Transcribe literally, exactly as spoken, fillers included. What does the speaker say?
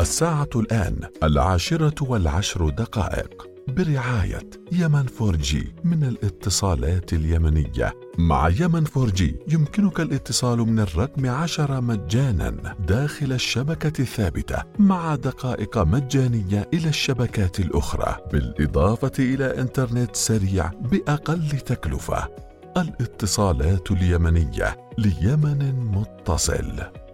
الساعة الآن العاشرة والعشر دقائق برعاية يمن فور جي من الاتصالات اليمنية. مع يمن فور جي يمكنك الاتصال من الرقم عشرة مجانا داخل الشبكة الثابتة، مع دقائق مجانية إلى الشبكات الأخرى، بالإضافة إلى إنترنت سريع بأقل تكلفة. الاتصالات اليمنية ليمن متصل.